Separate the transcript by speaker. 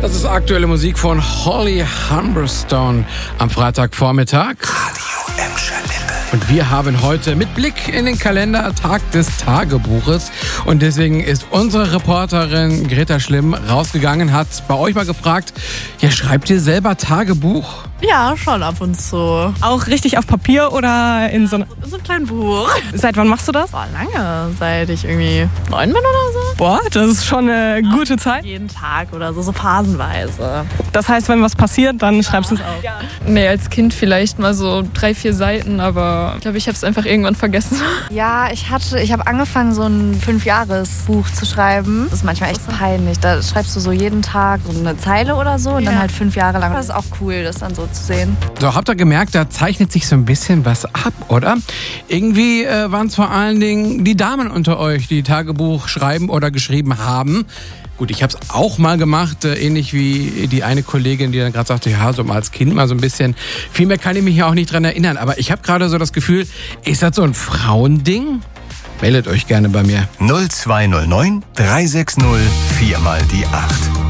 Speaker 1: Das ist aktuelle Musik von Holly Humberstone am Freitagvormittag.
Speaker 2: Radio Emscher-Lippe.
Speaker 1: Und wir haben heute mit Blick in den Kalender Tag des Tagebuches. Und deswegen ist unsere Reporterin Greta Schlimm rausgegangen, hat bei euch mal gefragt, ja, schreibt ihr selber Tagebuch?
Speaker 3: Ja, schon ab und zu.
Speaker 4: Auch richtig auf Papier oder in so
Speaker 3: In so einem kleinen Buch.
Speaker 4: Seit wann machst du das?
Speaker 3: Boah, lange. Seit ich irgendwie 9 bin oder so.
Speaker 4: Boah, das ist schon eine gute Zeit.
Speaker 3: Jeden Tag oder so phasenweise.
Speaker 4: Das heißt, wenn was passiert, dann schreibst du es auf.
Speaker 5: Nee, als Kind vielleicht mal so 3-4 Seiten, aber ich glaube, ich habe es einfach irgendwann vergessen.
Speaker 6: Ja, ich habe angefangen, so ein 5-Jahres-Buch zu schreiben. Das ist manchmal echt peinlich. Da schreibst du so jeden Tag so eine Zeile oder so und dann halt 5 Jahre lang. Das ist auch cool, das dann so zu sehen.
Speaker 1: So, habt ihr gemerkt, da zeichnet sich so ein bisschen was ab, oder? Irgendwie waren es vor allen Dingen die Damen unter euch, die Tagebuch schreiben oder geschrieben haben. Gut, ich habe es auch mal gemacht, ähnlich wie die eine Kollegin, die dann gerade sagte, ja, so mal als Kind mal so ein bisschen. Viel mehr kann ich mich ja auch nicht dran erinnern. Aber ich habe gerade so das Gefühl, ist das so ein Frauending? Meldet euch gerne bei mir.
Speaker 2: 0209 360 4 mal die 8.